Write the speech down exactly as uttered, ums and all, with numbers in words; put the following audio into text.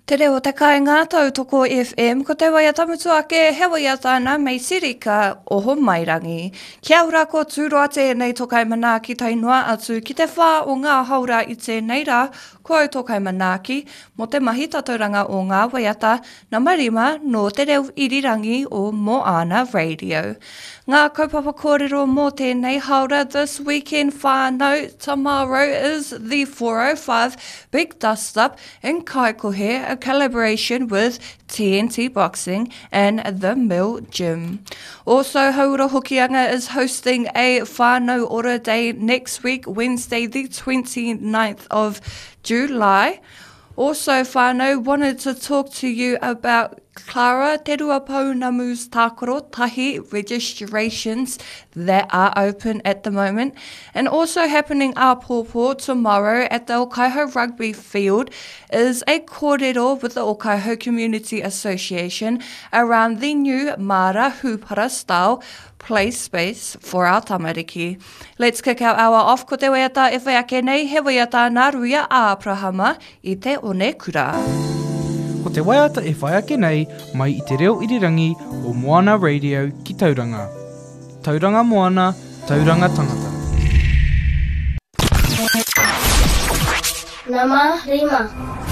Te reo te kai ngā tautoko F M, ko te waia tamutu ake, he waia tāna mei sirika o ho mairangi. Kia ora ko tūroa tēnei tokai manaaki tainua atu ki te whā o ngā haura i tēnei rā, ko au tokai manaaki, mo te mahi tatauranga o ngā waiata, na marima no te reo irirangi o Moana Radio. Ngā kaupapa kōrero mō tēnei haura this weekend whānau, tomorrow is the four oh five Big Dust Up in Kaikohe, a collaboration with T N T Boxing and the Mill Gym. Also, Haura Hokianga is hosting a whānau ora day next week, Wednesday the twenty-ninth of July. Also, whānau wanted to talk to you about Clara Te Ruapau Namu's Tākoro Tahi registrations that are open at the moment. And also happening āpōpō tomorrow at the Okaiho Rugby Field is a kōrero with the Okaiho Community Association around the new Mara Hupara style play space for our tamariki. Let's kick our hour off ko te waiata e whai ake nei, he waiata nā ruia a Abrahama i te one kura. Ko te waiata e whai ake nei mai i te reo irirangi o Moana Radio ki Tauranga. Tauranga Moana, Tauranga Tangata. Nama Rima.